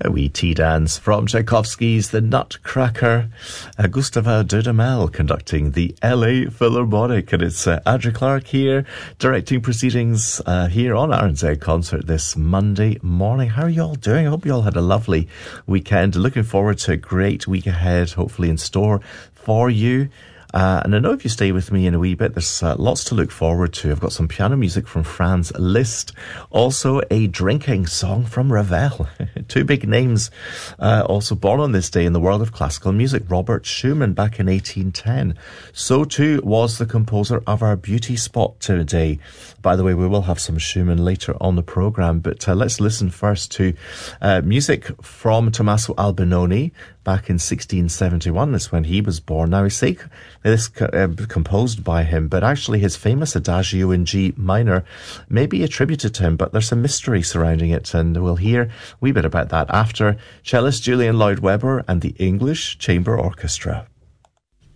A wee tea dance from Tchaikovsky's The Nutcracker. Gustave Dudamel conducting the LA Philharmonic, and it's Andrew Clark here directing proceedings here on RNZ Concert this Monday morning. How are you all doing? I hope you all had a lovely weekend. Looking forward to a great week ahead, hopefully in store for you. And I know if you stay with me in a wee bit, there's lots to look forward to. I've got some piano music from Franz Liszt, also a drinking song from Ravel. Two big names also born on this day in the world of classical music. Robert Schumann back in 1810. So too was the composer of our beauty spot today. By the way, we will have some Schumann later on the programme, but let's listen first to music from Tommaso Albinoni back in 1671. That's when he was born. Now, I say this composed by him, but actually his famous Adagio in G minor may be attributed to him, but there's a mystery surrounding it, and we'll hear a wee bit about that after cellist Julian Lloyd Webber and the English Chamber Orchestra.